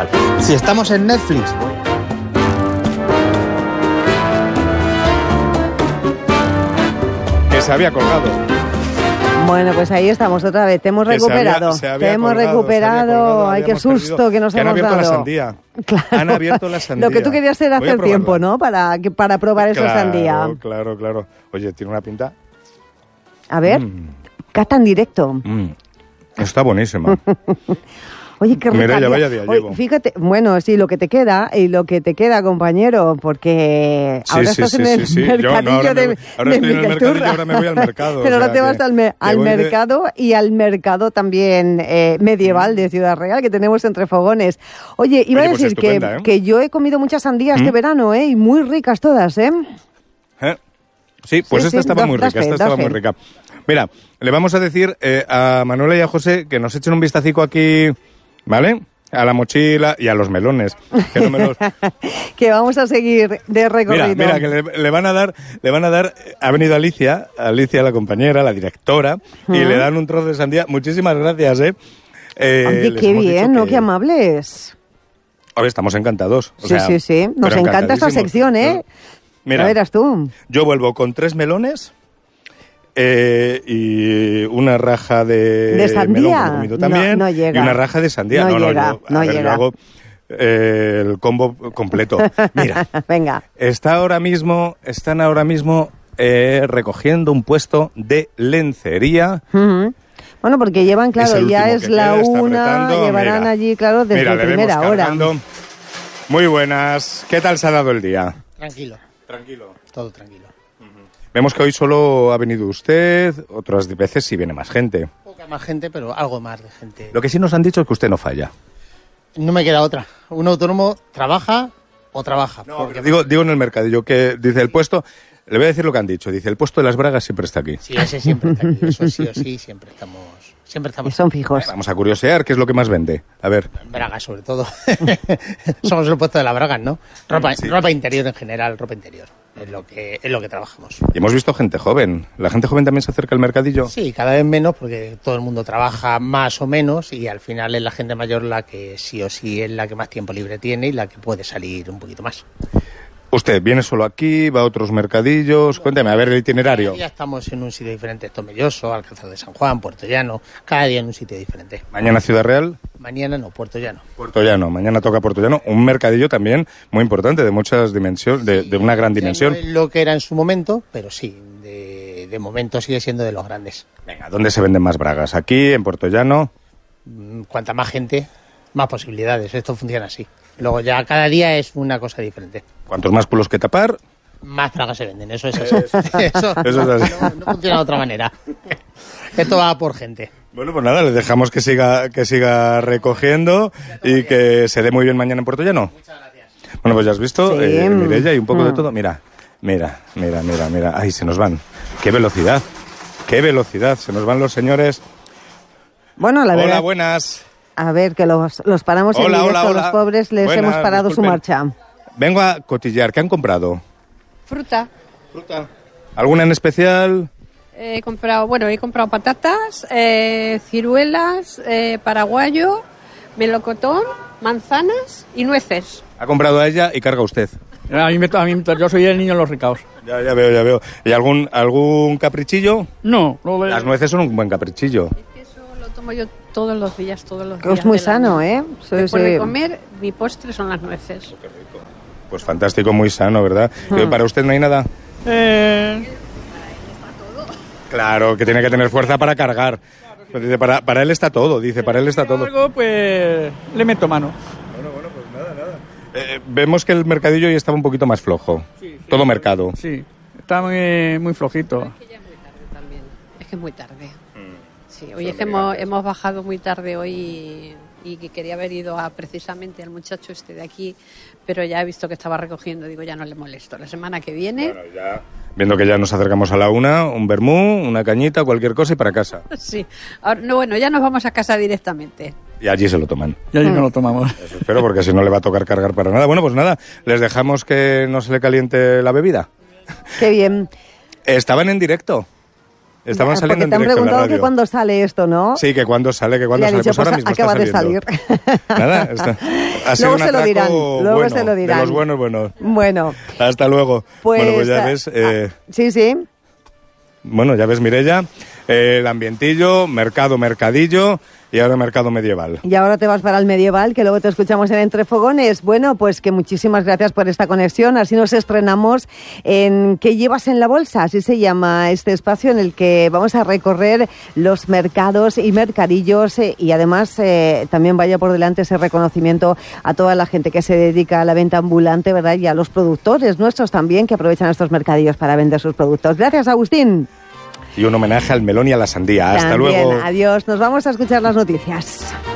igual. Si estamos en Netflix... Que se había colgado. Bueno, pues ahí estamos otra vez. Te hemos recuperado. Te hemos recuperado. Ay, qué susto que nos hemos dado. Han abierto la sandía. Claro. Han abierto la sandía. Lo que tú querías era hacer tiempo, ¿no? Para probar esa sandía. Claro. Oye, tiene una pinta. A ver, cata en directo. Está buenísima. Oye, qué rica. Mira, ya vaya día llevo. Fíjate, bueno, sí, lo que te queda, compañero, porque ahora estás en el mercadillo de Miguel Turra. Ahora me voy al mercado. Pero ahora te vas al mercado y al mercado también medieval de Ciudad Real, que tenemos entre fogones. Oye, iba a decir que yo he comido muchas sandías este verano, y muy ricas todas, ¿eh? Sí, pues esta estaba muy rica, Mira, le vamos a decir a Manuela y a José que nos echen un vistacico aquí, ¿vale? A la mochila y a los melones. Que, no me los... que vamos a seguir de recorrido. Mira, que le van a dar, ha venido Alicia, la compañera, la directora, y le dan un trozo de sandía. Muchísimas gracias, Oye, qué bien, ¿no? Qué amables. A ver, estamos encantados. Sí. Nos encanta esta sección, ¿eh? Mira, ya verás tú. Yo vuelvo con 3 melones y una raja de sandía. Melón también, no llega. Y una raja de sandía. No llega. Yo hago el combo completo. Mira, venga. Están ahora mismo recogiendo un puesto de lencería. Bueno, porque llevan, claro, ya es la 1, llevarán allí, claro, desde primera hora. Muy buenas. ¿Qué tal se ha dado el día? Tranquilo. Todo tranquilo. Vemos que hoy solo ha venido usted, otras veces sí viene más gente. Poca más gente, pero algo más de gente. Lo que sí nos han dicho es que usted no falla. No me queda otra. Un autónomo trabaja o trabaja. No, digo en el mercadillo, que dice el puesto... Le voy a decir lo que han dicho. Dice, el puesto de las bragas siempre está aquí. Sí, ese siempre está aquí. Eso sí o sí, siempre estamos... Y son fijos. Vamos a curiosear, ¿qué es lo que más vende? A ver. Bragas, sobre todo. Somos el puesto de las bragas, ¿no? Ropa interior en general, ropa interior. Es lo que trabajamos. Y hemos visto gente joven. ¿La gente joven también se acerca al mercadillo? Sí, cada vez menos, porque todo el mundo trabaja más o menos y al final es la gente mayor la que sí o sí es la que más tiempo libre tiene y la que puede salir un poquito más. ¿Usted viene solo aquí, va a otros mercadillos? Cuéntame, a ver el itinerario. Ya estamos en un sitio diferente, Tomelloso, Alcázar de San Juan, Puerto Llano, cada día en un sitio diferente. ¿Mañana Ciudad Real? Mañana no, Puerto Llano. Puerto Llano, mañana toca Puerto Llano, un mercadillo también muy importante, de muchas dimensiones, de una gran dimensión. No es lo que era en su momento, pero sí, de momento sigue siendo de los grandes. Venga, ¿dónde se venden más bragas? ¿Aquí, en Puerto Llano? Cuanta más gente, más posibilidades, esto funciona así. Luego ya cada día es una cosa diferente. ¿Cuantos más culos que tapar? Más bragas se venden, eso es así. Eso es así. No funciona de otra manera. Esto va por gente. Bueno, pues nada, le dejamos que siga recogiendo y que se dé muy bien mañana en Puerto Llano. Muchas gracias. Bueno, pues ya has visto, Sí. Mireia, y un poco de todo. Mira. Ay, se nos van. ¡Qué velocidad! Se nos van los señores. Bueno, la verdad... Hola, buenas. A ver, que los paramos en directo. Hola. Los pobres les Buenas, hemos parado disculpen. su marcha. Vengo a cotillar. ¿Qué han comprado? Fruta. ¿Alguna en especial? He comprado patatas, ciruelas, paraguayo, melocotón, manzanas y nueces. Ha comprado a ella y carga usted. Yo soy el niño de los ricaos. Ya veo. ¿Y algún caprichillo? No. Las nueces son un buen caprichillo. Es que eso lo tomo yo todos los días. Es muy sano, ¿eh? Después de comer, mi postre son las nueces. Pues fantástico, muy sano, ¿verdad? ¿Para usted no hay nada? Claro, que tiene que tener fuerza para cargar. Pues dice, para él está todo, Algo, pues, le meto mano. Bueno, pues nada. Vemos que el mercadillo hoy estaba un poquito más flojo. Sí. Todo mercado. Sí, está muy flojito. Es que ya es muy tarde también. Es que es muy tarde. Sí, hoy es que hemos bajado muy tarde hoy y que quería haber ido precisamente al muchacho este de aquí, pero ya he visto que estaba recogiendo, digo, ya no le molesto. La semana que viene... Bueno, ya, viendo que ya nos acercamos a la 1, un vermú, una cañita, cualquier cosa y para casa. Sí. Ahora, bueno, ya nos vamos a casa directamente. Y allí se lo toman. Y allí no lo tomamos. Eso espero, porque si no le va a tocar cargar para nada. Bueno, pues nada, les dejamos que no se le caliente la bebida. Qué bien. Estaban en directo. Estaban saliendo en directo en la radio. Porque te han preguntado que cuándo sale esto, ¿no? Sí, que cuándo sale, Pues ahora mismo acaba está saliendo. Nada, está. Luego se lo dirán. Luego se lo dirán. De los buenos. Bueno. Hasta luego. Pues ya ves. Sí. Bueno, ya ves, Mireia, el ambientillo, mercadillo y ahora mercado medieval. Y ahora te vas para el medieval, que luego te escuchamos en Entre Fogones. Bueno, pues que muchísimas gracias por esta conexión. Así nos estrenamos en ¿Qué llevas en la bolsa? Así se llama este espacio en el que vamos a recorrer los mercados y mercadillos y además también vaya por delante ese reconocimiento a toda la gente que se dedica a la venta ambulante, ¿verdad? Y a los productores nuestros también que aprovechan estos mercadillos para vender sus productos. Gracias, Agustín. Y un homenaje al melón y a la sandía. Hasta luego. Adiós. Nos vamos a escuchar las noticias.